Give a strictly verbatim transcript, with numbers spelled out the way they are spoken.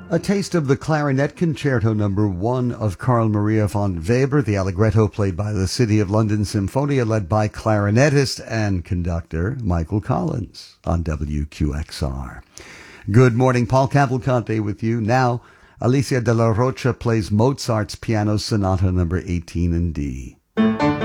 A taste of the Clarinet Concerto Number One of Carl Maria von Weber, the Allegretto played by the City of London Symphonia, led by clarinetist and conductor Michael Collins on W Q X R. Good morning, Paul Cavalcante with you. Now, Alicia de la Rocha plays Mozart's Piano Sonata Number eighteen in D.